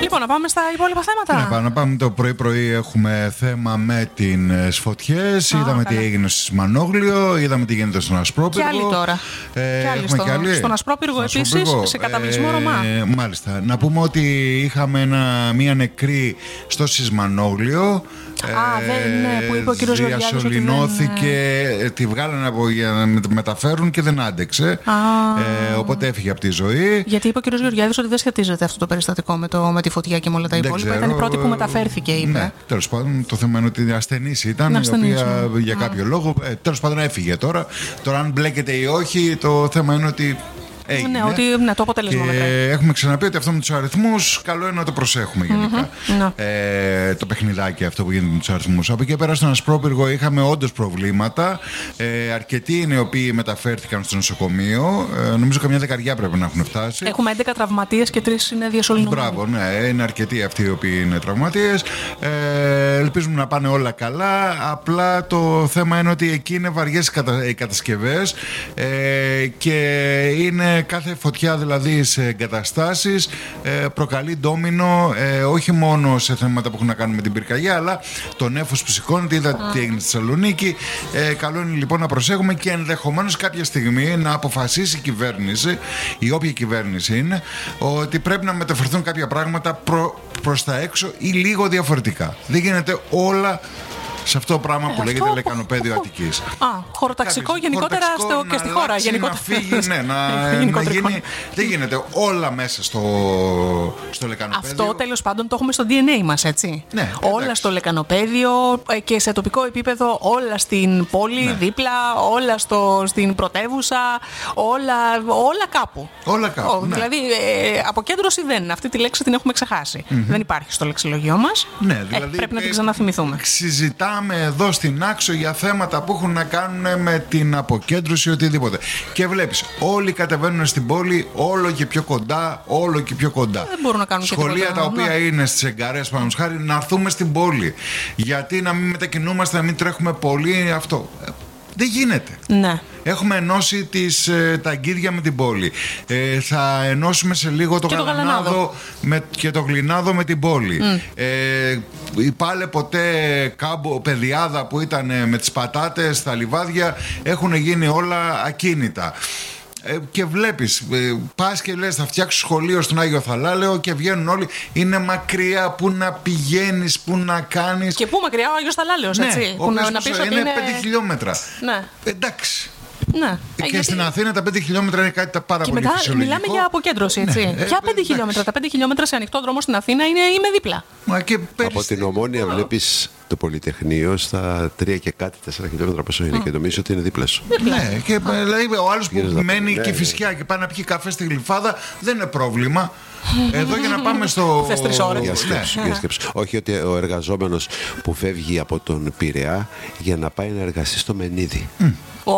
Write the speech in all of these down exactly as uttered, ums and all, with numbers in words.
Λοιπόν, να πάμε στα υπόλοιπα θέματα. Ναι, να πάμε το πρωί-πρωί. Έχουμε θέμα με τις φωτιές. Α, είδαμε καλά. τι έγινε στο Σιμανόγλιο, είδαμε τι γίνεται στον Ασπρόπυργο. Και άλλοι τώρα. Ε, και άλλοι έχουμε στο, και άλλοι. στον Ασπρόπυργο επίσης, σε καταβλισμό ε, Ρωμά. Μάλιστα. Να πούμε ότι είχαμε ένα, μία νεκρή στο Σιμανόγλιο. Α, δεν, ναι, που είπε ο κύριος Γεωργιάδης ότι δεν... Διασωληνώθηκε, τη βγάλανε από, για να τη μεταφέρουν και δεν άντεξε. Ε, οπότε έφυγε από τη ζωή. Γιατί είπε ο κύριος Γεωργιάδης ότι δεν σχετίζεται αυτό το περιστατικό με, το, με τη φωτιά και με όλα τα υπόλοιπα. Ήταν η πρώτη που μεταφέρθηκε, είπε. Ναι, τέλος πάντων, το θέμα είναι ότι ασθενής ήταν, ασθενής, η οποία ναι. για κάποιο λόγο, ε, τέλος πάντων έφυγε τώρα. Τώρα αν μπλέκεται ή όχι, το θέμα είναι ότι έγινε. Ναι, ότι, ναι, το αποτέλεσμα και μετράει. έχουμε ξαναπεί ότι αυτό με τους αριθμούς καλό είναι να το προσέχουμε γενικά. Mm-hmm, ε, το παιχνιδάκι αυτό που γίνεται με τους αριθμούς. Από εκεί και πέρα στον Ασπρόπυργο είχαμε όντως προβλήματα. Ε, αρκετοί είναι οι οποίοι μεταφέρθηκαν στο νοσοκομείο. Ε, νομίζω καμιά δεκαριά πρέπει να έχουν φτάσει. Έχουμε έντεκα τραυματίες και τρεις είναι διασωληνωμένοι. Μπράβο, ναι, είναι αρκετοί αυτοί οι οποίοι είναι τραυματίες. Ε, ελπίζουμε να πάνε όλα καλά. Απλά το θέμα είναι ότι εκεί είναι βαριές οι κατασκευές ε, και είναι κάθε φωτιά δηλαδή σε εγκαταστάσεις ε, προκαλεί ντόμινο ε, όχι μόνο σε θέματα που έχουν να κάνουν με την πυρκαγιά, αλλά το νέφος που σηκώνεται. Είδατε τι έγινε στη Θεσσαλονίκη. Ε, καλό είναι λοιπόν να προσέχουμε και ενδεχομένως κάποια στιγμή να αποφασίσει η κυβέρνηση, η όποια κυβέρνηση είναι, ότι πρέπει να μεταφερθούν κάποια πράγματα προ, προς τα έξω ή λίγο διαφορετικά. Δεν γίνεται όλα σε αυτό το πράγμα που ε, λέγεται αυτό... Λεκανοπέδιο Αττικής. Α, χωροταξικό Κάποιος, γενικότερα χωροταξικό, στο, και στη να χώρα. αλλάξει, Γενικότερα. Να φύγει, ναι, να, να γίνει. Δεν γίνεται όλα μέσα στο, στο Λεκανοπέδιο. Αυτό τέλος πάντων το έχουμε στο ντι εν έι μας, έτσι. Ναι, όλα εντάξει. στο Λεκανοπέδιο και σε τοπικό επίπεδο, όλα στην πόλη, ναι. δίπλα, όλα στο, στην πρωτεύουσα, όλα, όλα κάπου. Όλα κάπου. Ο, ναι. Δηλαδή, ε, αποκέντρωση δεν. Αυτή τη λέξη την έχουμε ξεχάσει. Mm-hmm. Δεν υπάρχει στο λεξιλογιό μας. Ναι, δηλαδή, ε, πρέπει να την ε, ξαναθυμηθούμε. Συζητάμε εδώ στην Άξο για θέματα που έχουν να κάνουν με την αποκέντρωση ή οτιδήποτε. Και βλέπεις, όλοι κατεβαίνουν στην πόλη όλο και πιο κοντά, όλο και πιο κοντά. Δεν μπορούν να κάνουν σχολεία τα οποία ναι. είναι στις εγκαρές, παραδείγματος χάρη, να έρθουμε στην πόλη. Γιατί να μην μετακινούμαστε, να μην τρέχουμε πολύ, αυτό. Δεν γίνεται. Ναι. Έχουμε ενώσει τις, τα αγκίδια με την πόλη. Ε, θα ενώσουμε σε λίγο το, και Γαλανάδο το με, και το Γλινάδο με την πόλη. Mm. Ε, πάλε ποτέ κάμπο, παιδιάδα που ήταν με τις πατάτες, τα λιβάδια, έχουν γίνει όλα ακίνητα. Ε, και βλέπεις, ε, πας και λες θα φτιάξω σχολείο στον Άγιο Θαλάλεο και βγαίνουν όλοι, είναι μακριά, που να πηγαίνεις, που να κάνεις. Και πού μακριά, ο Άγιος Θαλάλεος, ναι, έτσι. Ο που να, να πεις είναι, ότι είναι πέντε χιλιόμετρα. Ναι. Εντάξει. Ναι. Και γιατί... στην Αθήνα τα πέντε χιλιόμετρα είναι κάτι τα πάρα και πολύ μετά φυσιολογικό. Μιλάμε για αποκέντρωση, έτσι. Ναι, Ποια ε, πέντε χιλιόμετρα? Τα πέντε χιλιόμετρα σε ανοιχτό δρόμο στην Αθήνα είναι, είμαι δίπλα. Μα και από την Ομόνια βλέπεις το Πολυτεχνείο στα τρία και κάτι, τέσσερα χιλιόμετρα πόσο είναι, mm. και νομίζω ότι είναι δίπλα σου. Ναι, και δηλαδή, ο άλλος που Πήγες μένει ναι, και ναι. φυσικά και πάει να πιει καφέ στη Γλυφάδα δεν είναι πρόβλημα. Εδώ για να πάμε στο. Θες τρεις ώρες. Για σκέψου, για σκέψου. Όχι ότι ο εργαζόμενος που φεύγει από τον Πειραιά για να πάει να εργαστεί στο Μενίδη. Mm.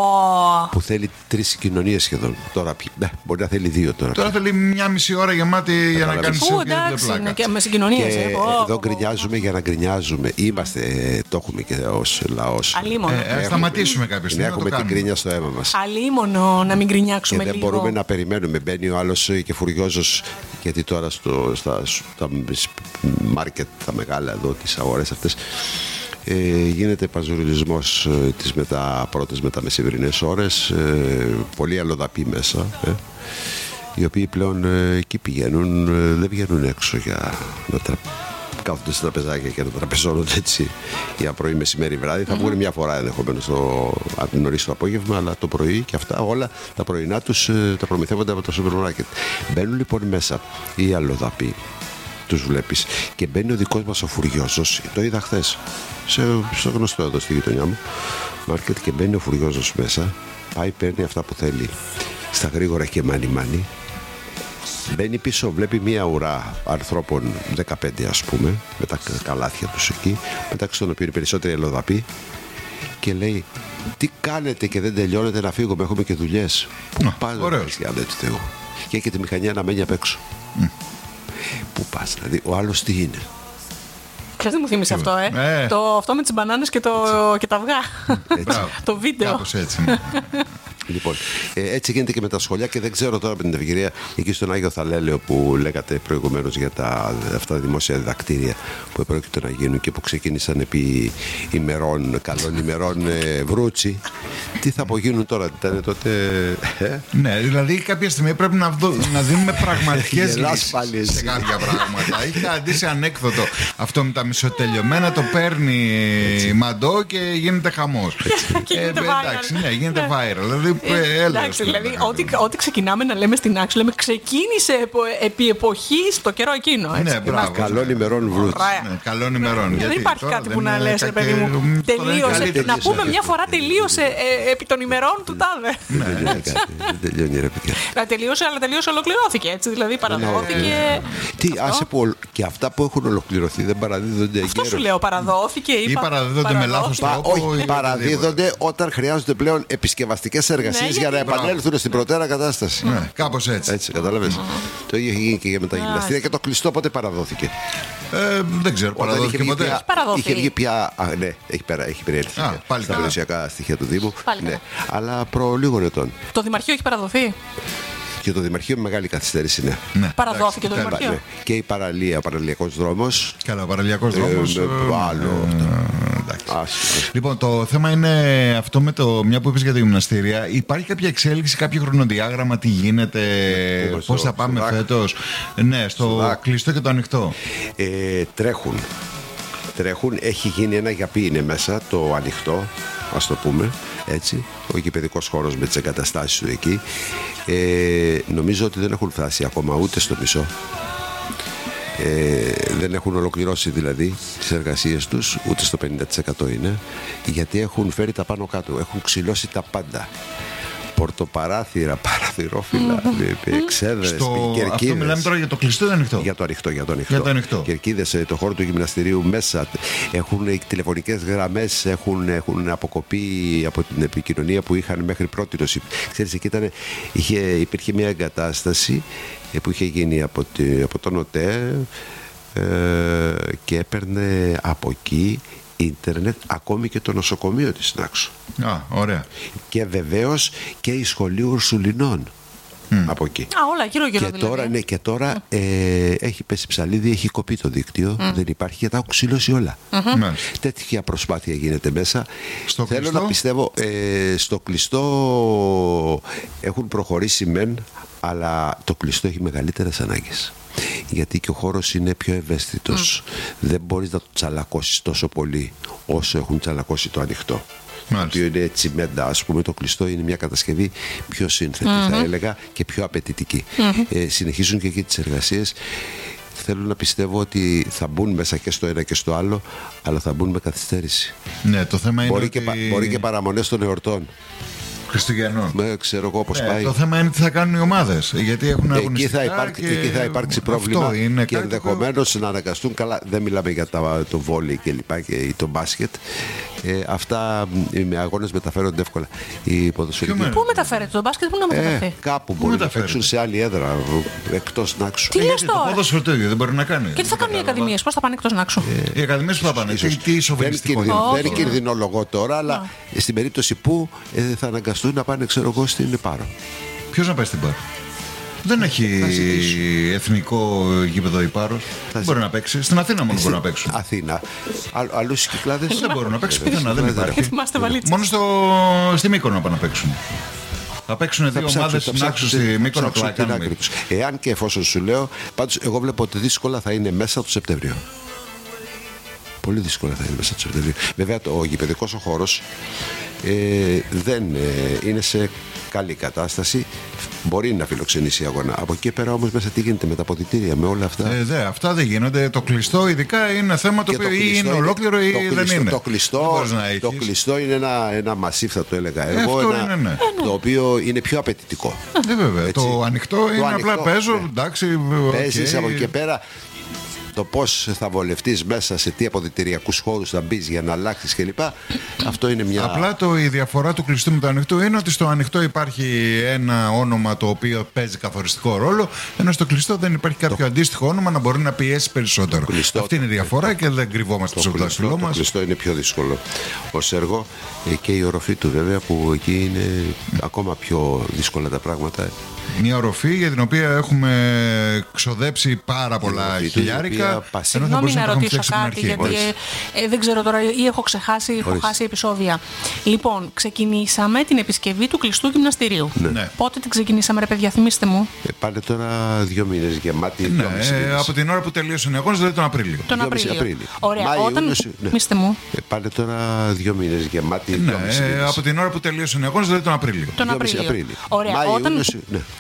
Oh. Που θέλει τρεις κοινωνίες σχεδόν. Τώρα πια. Ναι, μπορεί να θέλει δύο τώρα. Τώρα θέλει μια μισή ώρα γεμάτη για να κάνει πλάκα. Και με συγκοινωνίες. Και ε, εδώ oh, γκρινιάζουμε για να γκρινιάζουμε. Είμαστε, το έχουμε και ως λαός. Αλίμονο. Ε, σταματήσουμε κάποια στιγμή. Έχουμε την κρίνια στο αίμα μας. Αλίμονο να μην γκρινιάξουμε και δεν λίγο. μπορούμε να περιμένουμε. Μπαίνει ο άλλος και φουριόζος, γιατί τώρα στο, στα στα μάρκετ, τα μεγάλα εδώ, τις αγορές αυτές, ε, γίνεται παζουριλισμός ε, τις μετα, πρώτες μεταμεσημβρινές ώρες, ε, πολλοί αλλοδαποί μέσα, ε, οι οποίοι πλέον ε, εκεί πηγαίνουν, ε, δεν βγαίνουν έξω για να τρα... κάθονται στα τραπεζάκια και να τραπεζώνονται έτσι για πρωί, μεσημέρι, βράδυ. Mm-hmm. Θα βγουν μια φορά ενδεχομένως νωρίς το απόγευμα, αλλά το πρωί και αυτά όλα τα πρωινά τους ε, τα προμηθεύονται από το σούπερ μάρκετ. Μπαίνουν λοιπόν μέσα οι αλλοδαποί, τους βλέπεις, και μπαίνει ο δικός μας ο Φουριόζος. Το είδα χθες στο γνωστό εδώ στη γειτονιά μου μάρκετ, και μπαίνει ο Φουριόζος μέσα, πάει, παίρνει αυτά που θέλει στα γρήγορα και μάνι μάνι, μπαίνει πίσω, βλέπει μια ουρά ανθρώπων δεκαπέντε ας πούμε, με τα καλάθια τους εκεί, μεταξύ των οποίων είναι περισσότεροι αλλοδαποί, και λέει, τι κάνετε και δεν τελειώνετε, να φύγουμε, έχουμε και δουλειές. Πού πας, για δεν του Θεού. Και έχει τη μηχανία να μένει απ' έξω. Mm. Πού πας, δηλαδή, ο άλλος τι είναι? Ποιος δεν μου θύμισε αυτό, ε? ε. Το, αυτό με τις μπανάνες και, το, και τα αυγά. Το βίντεο. Κάπως έτσι. Ναι. Λοιπόν, ε, έτσι γίνεται και με τα σχολεία και δεν ξέρω τώρα με την ευκαιρία εκεί στον Άγιο Θαλέλαιο που λέγατε προηγουμένως για τα, αυτά τα δημόσια διδακτήρια που επρόκειτο να γίνουν και που ξεκίνησαν επί ημερών, καλών ημερών ε, βρούτσι. Τι θα απογίνουν τώρα, ήταν τότε. Ε? Ναι, δηλαδή κάποια στιγμή πρέπει να, δω, να δίνουμε πραγματικές λύσεις σε κάποια πράγματα. Είχα αντίσει ανέκδοτο αυτό με τα μισοτελειωμένα, το παίρνει μαντό και γίνεται χαμός. Και γίνεται viral. Εντάξει, ναι, γίνεται viral. Δηλαδή, εντάξει, δηλαδή ό,τι, ό,τι ξεκινάμε να λέμε στην Άξο, λέμε ξεκίνησε επί εποχή στο καιρό εκείνο. Έτσι, ναι, μπράβο. Καλών ημερών βρούτσι. Ναι, καλών ημερών. Δεν υπάρχει κάτι που να λες, παιδί μου. Τελείωσε. Να πούμε μια φορά τελείωσε επί των ημερών του τάδε. Δεν τελειώνει, ρε παιδιά. Τελείωσε, αλλά τελείωσε, ολοκληρώθηκε έτσι. Δηλαδή παραδόθηκε. Τι, άσε που και αυτά που έχουν ολοκληρωθεί δεν παραδίδονται. Αυτό σου λέω, παραδόθηκε ή παραδίδονται με λάθος τρόπο. Όχι, παραδίδονται όταν χρειάζονται πλέον επισκευαστικές εργασίες για να επανέλθουν στην προτέρα κατάσταση. Κάπως έτσι. Έτσι, κατάλαβες. Το ίδιο έχει γίνει και με τα γυμναστήρια και το κλειστό πότε παραδόθηκε. Ε, δεν ξέρω, παραδόθηκε ποτέ. Είχε βγει πια. Α, ναι, έχει, πέρα, έχει περιέλθει Α, πάλι στα περιουσιακά στοιχεία του Δήμου. Ναι. Αλλά προ λίγων ετών. Το Δημαρχείο έχει παραδοθεί. Και το Δημαρχείο με μεγάλη καθυστέρηση, ναι. ναι. Παραδόθηκε το Δημαρχείο. Ναι. Και η παραλία, ο παραλιακός δρόμος. Καλά, ο παραλιακός δρόμος. Ε, άλλο. Ε, λοιπόν, το θέμα είναι αυτό με το μια που είπες για τα γυμναστήρια. Υπάρχει κάποια εξέλιξη, κάποιο χρονοδιάγραμμα, τι γίνεται, πώς στο, θα πάμε στο φέτος. Ναι, στο στο κλειστό και το ανοιχτό. Ε, τρέχουν. Τρέχουν. Έχει γίνει ένα γιαπί είναι μέσα, το ανοιχτό, ας το πούμε. Έτσι, ο γηπαιδικός χώρος με τις εγκαταστάσεις του εκεί. Ε, νομίζω ότι δεν έχουν φτάσει ακόμα ούτε στο μισό. Ε, δεν έχουν ολοκληρώσει δηλαδή τις εργασίες τους, ούτε στο πενήντα τοις εκατό είναι, γιατί έχουν φέρει τα πάνω κάτω, έχουν ξυλώσει τα πάντα. Πορτοπαράθυρα, παραθυρόφυλλα, εξέδρες, κερκίδες. Αυτό μιλάμε τώρα για το κλειστό ή το ανοιχτό? Για το ανοιχτό, για το ανοιχτό. Για το ανοιχτό. Κερκίδες, το χώρο του γυμναστηρίου μέσα. Έχουν τηλεφωνικές γραμμές, έχουν, έχουν αποκοπεί από την επικοινωνία που είχαν μέχρι πρώτη. Ξέρεις, εκεί ήταν, είχε, υπήρχε μια εγκατάσταση που είχε γίνει από, τη, από τον ΟΤΕ ε, και έπαιρνε από εκεί ίντερνετ ακόμη και το νοσοκομείο της Νάξου. Α, ωραία. Και βεβαίως και η σχολείο Ουρσουλινών mm. από εκεί. Α, όλα γύρω γύρω και δηλαδή. Τώρα, ναι, και τώρα mm. ε, έχει πέσει ψαλίδι, έχει κοπεί το δίκτυο, mm. δεν υπάρχει και τα έχουν ξυλώσει όλα. Mm-hmm. Mm. Τέτοια προσπάθεια γίνεται μέσα. Στο Θέλω κλειστό? να πιστεύω, ε, στο κλειστό έχουν προχωρήσει μεν, αλλά το κλειστό έχει μεγαλύτερες ανάγκες. Γιατί και ο χώρος είναι πιο ευαίσθητος. Mm. Δεν μπορείς να το τσαλακώσεις τόσο πολύ όσο έχουν τσαλακώσει το ανοιχτό. Το οποίο είναι τσιμέντα, ας πούμε. Το κλειστό είναι μια κατασκευή πιο σύνθετη, mm-hmm. θα έλεγα, και πιο απαιτητική. Mm-hmm. Ε, συνεχίζουν και εκεί τις εργασίες. Θέλω να πιστεύω ότι θα μπουν μέσα και στο ένα και στο άλλο, αλλά θα μπουν με καθυστέρηση. Ναι, το θέμα είναι μπορεί, ότι... και, μπορεί και παραμονές των εορτών. Χριστουγεννών. Με, ξέρω εγώ πώς ε, πάει. Το θέμα είναι τι θα κάνουν οι ομάδες. Γιατί έχουν αγωνιστικά. Εκεί θα, υπάρξει, και... εκεί θα υπάρξει πρόβλημα είναι και ενδεχομένως που... να αναγκαστούν. Καλά, δεν μιλάμε για τα, το βόλεϊ και λοιπά και το μπάσκετ. Ε, αυτά με αγώνες μεταφέρονται εύκολα. Οι ποδοσφαιρικοί. Πού μεταφέρεται το μπάσκετ, πού να μεταφερθεί? Ε, κάπου μπορεί να παίξουν σε άλλη έδρα εκτός Νάξου. Τι λες τώρα? Το ποδόσφαιρο το ίδιο δεν μπορεί να κάνει. Και τι θα κάνουν οι ακαδημίες, πώς θα πάνε εκτός Νάξου? Οι ακαδημίες που θα πάνε. Δεν είναι κινδυνολογό τώρα, αλλά στην περίπτωση που θα αναγκαστούν να πάνε, ξέρω εγώ, στην Πάρο. Ποιος να πάει στην Πάρο? Δεν έχει εθνικό γήπεδο η Πάρος. Δεν μπορεί να παίξει. Στην Αθήνα μόνο μπορεί να παίξουν. Αθήνα. Αλλού στις Κυκλάδες δεν μπορούν να παίξουν πουθενά. Δεν υπάρχει. Μόνο στη Μύκονο να πάνε να παίξουν. Θα παίξουν δύο ομάδες στην Άξο στη Μύκονο. Εάν και εφόσον σου λέω, πάντως εγώ βλέπω ότι δύσκολα θα είναι μέσα του Σεπτεμβρίου. Πολύ δύσκολα θα είναι μέσα του Σεπτεμβρίου. Βέβαια, ο γηπεδικός ο χώρος ε, δεν ε, είναι σε καλή κατάσταση. Μπορεί να φιλοξενήσει αγώνα. Από εκεί πέρα όμως μέσα τι γίνεται με τα αποδυτήρια, με όλα αυτά. Ε, δε, αυτά δεν γίνονται. Το κλειστό ειδικά είναι θέμα το οποίο ή είναι ολόκληρο ή δεν κλειστό, είναι. Το κλειστό, το κλειστό είναι ένα, ένα μασίφ, θα το έλεγα εγώ. Ε, ένα, είναι, ναι. Το οποίο είναι πιο απαιτητικό. Ε, βέβαια. Έτσι. Το ανοιχτό το είναι ανοιχτό, απλά παίζω. Ναι. Εντάξει, παίζεις okay. Από εκεί πέρα. το πώς θα βολευτείς μέσα σε τι αποδυτηριακούς χώρους θα μπεις για να αλλάξεις κλπ. Αυτό είναι μια. Απλά το, η διαφορά του κλειστού με το ανοιχτό είναι ότι στο ανοιχτό υπάρχει ένα όνομα το οποίο παίζει καθοριστικό ρόλο, ενώ στο κλειστό δεν υπάρχει κάποιο το... αντίστοιχο όνομα να μπορεί να πιέσει περισσότερο. Κλειστό, Αυτή είναι η διαφορά και δεν κρυβόμαστε στο δάχτυλό μας. Το κλειστό είναι πιο δύσκολο ως έργο και η οροφή του βέβαια, που εκεί είναι ακόμα πιο δύσκολα τα πράγματα. Μια οροφή για την οποία έχουμε ξοδέψει πάρα πολλά χιλιάρικα. Συγγνώμη να ρωτήσω κάτι, γιατί ε, ε, δεν ξέρω τώρα, ή έχω ξεχάσει, ή έχω χάσει επεισόδια. Λοιπόν, ξεκινήσαμε την επισκευή του κλειστού γυμναστηρίου. Ναι. Πότε την ξεκινήσαμε, ρε παιδιά, θυμίστε μου. Ε, πάνε τώρα δύο μήνες γεμάτοι. Ναι, ε, από την ώρα που τελείωσε ο αγώνας, δηλαδή τον Απρίλιο. Τον Απρίλιο. Απρίλιο. Ωραία, Μάη, όταν. Ιούνιος, ναι. Μίστε μου. Ε, πάνε τώρα δύο μήνες γεμάτοι. Ναι, ε, από την ώρα που τελείωσε ο αγώνας, δηλαδή τον Απρίλιο. Τον Απρίλιο. Απρίλιο. Ωραία, Μάη, όταν. Ιούνιος, ναι.